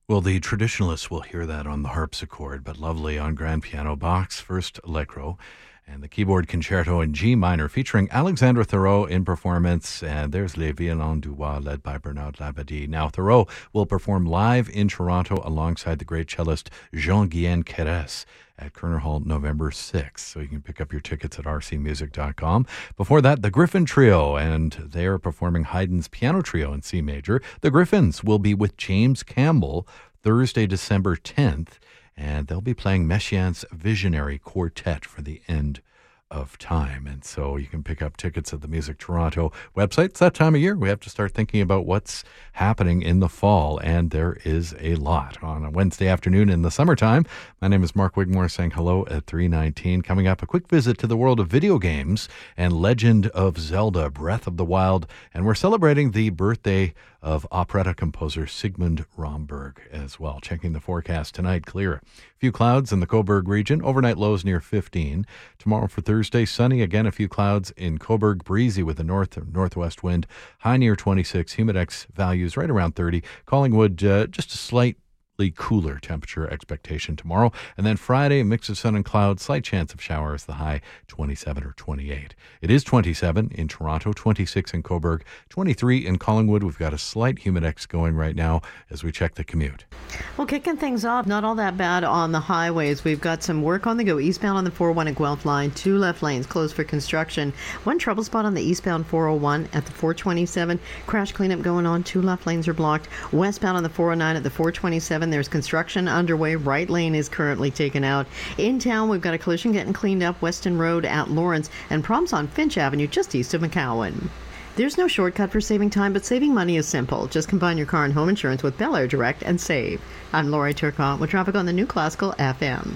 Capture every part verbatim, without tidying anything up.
Well, the traditionalists will hear that on the harpsichord, but lovely on grand piano, Bach's First Allegro, and the keyboard concerto in G minor featuring Alexandre Thoreau in performance. And there's Les Violons du Roi, led by Bernard Labadie. Now, Thoreau will perform live in Toronto alongside the great cellist Jean-Guyen Quérès at Kerner Hall November sixth. So you can pick up your tickets at r c music dot com. Before that, the Griffin Trio, and they are performing Haydn's Piano Trio in C major. The Griffins will be with James Campbell Thursday, December tenth, and they'll be playing Messiaen's Visionary Quartet for the end of time. And so you can pick up tickets at the Music Toronto website. It's that time of year. We have to start thinking about what's happening in the fall, and there is a lot on a Wednesday afternoon in the summertime. My name is Mark Wigmore, saying hello at three nineteen. Coming up, a quick visit to the world of video games and Legend of Zelda Breath of the Wild, and we're celebrating the birthday of operetta composer Sigmund Romberg as well. Checking the forecast tonight, clear. A few clouds in the Cobourg region, overnight lows near fifteen. Tomorrow for Thursday, sunny, again a few clouds in Cobourg, breezy with a north northwest wind, high near twenty-six, humidex values right around thirty. Collingwood, uh, just a slight cooler temperature expectation tomorrow. And then Friday, a mix of sun and clouds, slight chance of showers, the high twenty-seven or twenty-eight. It is twenty-seven in Toronto, twenty-six in Cobourg, twenty-three in Collingwood. We've got a slight humidex going right now as we check the commute. Well, kicking things off, not all that bad on the highways. We've got some work on the go. Eastbound on the four oh one at Guelph line, two left lanes closed for construction. One trouble spot on the eastbound four oh one at the four twenty-seven. Crash cleanup going on, two left lanes are blocked. Westbound on the four oh nine at the four twenty-seven. There's construction underway. Right lane is currently taken out. In town, we've got a collision getting cleaned up. Weston Road at Lawrence, and problems on Finch Avenue just east of McCowan. There's no shortcut for saving time, but saving money is simple. Just combine your car and home insurance with Bel Air Direct and save. I'm Lori Turcotte with traffic on the New Classical F M.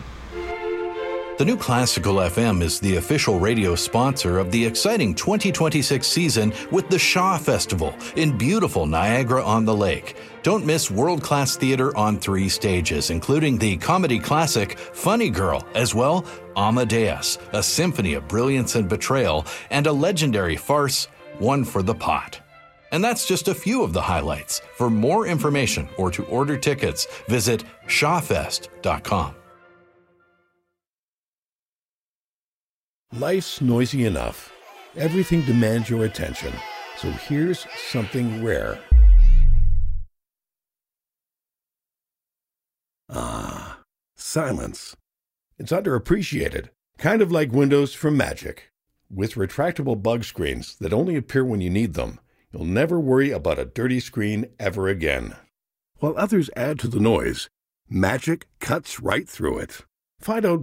The New Classical F M is the official radio sponsor of the exciting twenty twenty-six season with the Shaw Festival in beautiful Niagara-on-the-Lake. Don't miss world-class theater on three stages, including the comedy classic Funny Girl, as well Amadeus, a symphony of brilliance and betrayal, and a legendary farce, One for the Pot. And that's just a few of the highlights. For more information or to order tickets, visit shawfest dot com. Life's noisy enough. Everything demands your attention. So here's something rare. Ah, silence. It's underappreciated, kind of like Windows from Magic. With retractable bug screens that only appear when you need them, you'll never worry about a dirty screen ever again. While others add to the noise, Magic cuts right through it. Find out